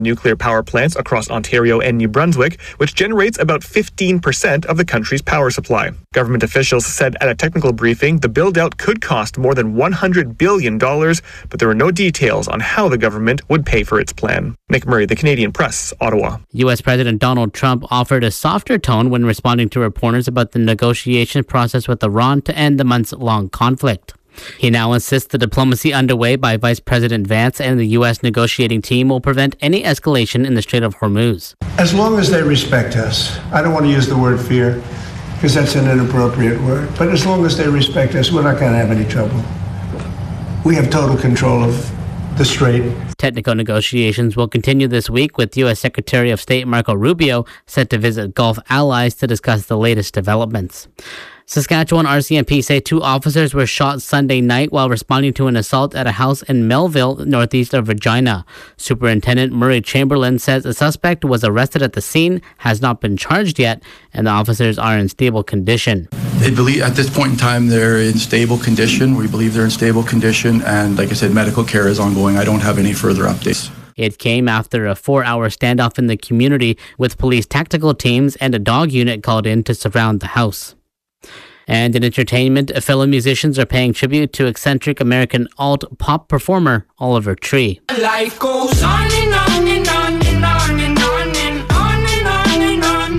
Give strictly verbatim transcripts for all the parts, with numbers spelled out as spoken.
nuclear power plants across Ontario and New Brunswick, which generates about fifteen percent of the country's power supply. Government officials said at a technical briefing the build-out could cost more than one hundred billion dollars, but there were no details on how the government would pay for its plan. Nick Murray, The Canadian Press, Ottawa. U S President Donald Trump offered a softer tone when responding to reporters about the negotiation process with Iran to end the months-long conflict. He now insists the diplomacy underway by Vice President Vance and the U S negotiating team will prevent any escalation in the Strait of Hormuz. As long as they respect us, I don't want to use the word fear because that's an inappropriate word, but as long as they respect us, we're not going to have any trouble. We have total control of the Strait. Technical negotiations will continue this week with U S Secretary of State Marco Rubio set to visit Gulf allies to discuss the latest developments. Saskatchewan R C M P say two officers were shot Sunday night while responding to an assault at a house in Melville, northeast of Regina. Superintendent Murray Chamberlain says a suspect was arrested at the scene, has not been charged yet, and the officers are in stable condition. They believe at this point in time they're in stable condition. We believe they're in stable condition, and like I said, medical care is ongoing. I don't have any further updates. It came after a four-hour standoff in the community with police tactical teams and a dog unit called in to surround the house. And in entertainment, fellow musicians are paying tribute to eccentric American alt-pop performer Oliver Tree. Life goes on and on and on and on and on and on and on and on.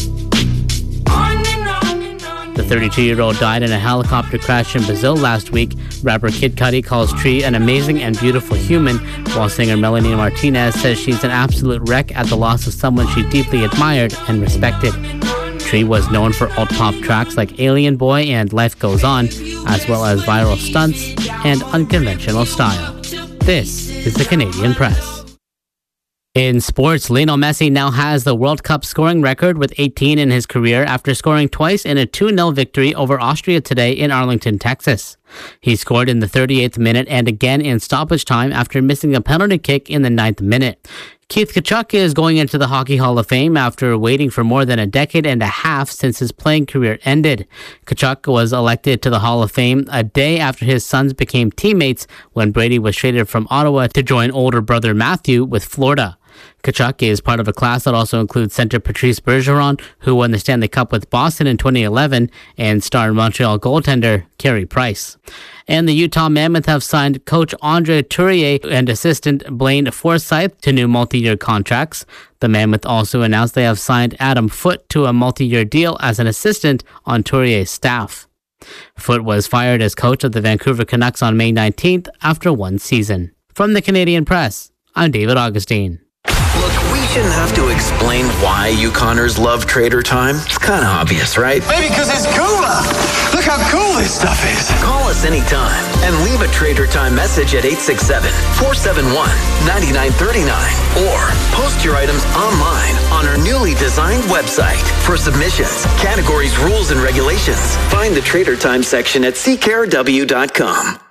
On and on and on. The thirty-two-year-old died in a helicopter crash in Brazil last week. Rapper Kid Cudi calls Tree an amazing and beautiful human, while singer Melanie Martinez says she's an absolute wreck at the loss of someone she deeply admired and respected. Tree was known for alt-pop tracks like Alien Boy and Life Goes On, as well as viral stunts and unconventional style. This is The Canadian Press. In sports, Lionel Messi now has the World Cup scoring record with eighteen in his career after scoring twice in a two nil victory over Austria today in Arlington, Texas. He scored in the thirty-eighth minute and again in stoppage time after missing a penalty kick in the ninth minute. Keith Tkachuk is going into the Hockey Hall of Fame after waiting for more than a decade and a half since his playing career ended. Tkachuk was elected to the Hall of Fame a day after his sons became teammates when Brady was traded from Ottawa to join older brother Matthew with Florida. Tkachuk is part of a class that also includes center Patrice Bergeron, who won the Stanley Cup with Boston in twenty eleven, and star Montreal goaltender Carey Price. And the Utah Mammoth have signed coach Andre Tourier and assistant Blaine Forsyth to new multi-year contracts. The Mammoth also announced they have signed Adam Foote to a multi-year deal as an assistant on Tourier's staff. Foote was fired as coach of the Vancouver Canucks on May nineteenth after one season. From the Canadian Press, I'm David Augustine. Look, we shouldn't have to explain why Yukoners love Trader Time. It's kind of obvious, right? Maybe because it's cooler. Look how cool this stuff is. Call us anytime and leave a Trader Time message at eight six seven, four seven one, nine nine three nine or post your items online on our newly designed website. For submissions, categories, rules, and regulations, find the Trader Time section at c care w dot com.